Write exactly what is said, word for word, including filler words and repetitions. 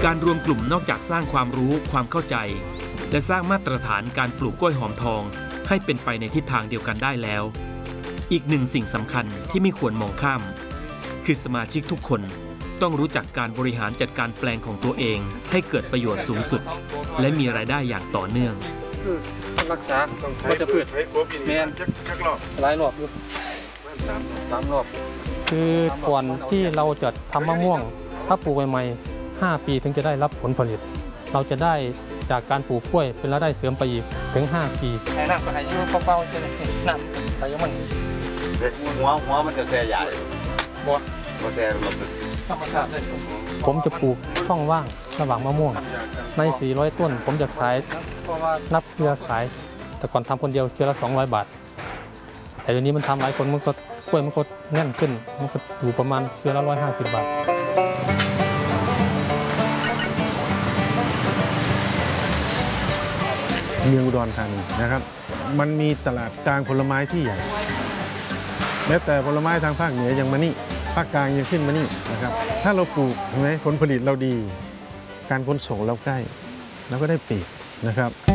การรวมกลุ่มนอกจากสร้างความรู้ความเข้าใจและสร้างมาตรฐานการปลูกกล้วยหอมทองให้เป็นไปในทิศทางเดียวกันได้แล้วอีกหนึ่งสิ่งสำคัญที่ไม่ควรมองข้ามคือสมาชิกทุกคนต้องรู้จักการบริหารจัดการแปลงของตัวเองให้เกิดประโยชน์สูงสุดและมีรายได้อย่างต่อเนื่องคือรักษาก็จะพืชแมนหลายรอบอยู่สามรอบคือก่อนที่เราจะทำมะม่วงถ้าปลูกใหม่ๆห้าปีถึงจะได้รับผลผลิตเราจะได้จากการปลูกกล้วยเป็นรายได้เสริมไปอีกถึงห้าปีไอ้น้ำก็ให้ยืมเบาๆใช่ไหมน้ำแต่ยังมันหัวหัวมันจะแซ่ใหญ่บ่บ่แซ่ลงธรรมชาติเลยผมจะปลูกช่องว่างระหว่างมะม่วงในสี่ร้อยต้นผมจะขายนับเครือขายแต่ก่อนทำคนเดียวเครือละสองร้อยบาทแต่เดี๋ยวนี้มันทำหลายคนมันก็กล้วยมันก็แน่นขึ้นมันก็อยู่ประมาณเครือละร้อยห้าสิบบาทเมืองอุดรธานีนะครับมันมีตลาดกลางผลไม้ที่ใหญ่แม้แต่ผลไม้ทางภาคเหนือยังมานี่ภาคกลางยังขึ้นมานี่นะครับถ้าเราปลูกใช่ไหมผลผลิตเราดีการขนส่งเราใกล้เราก็ได้เปรียบนะครับ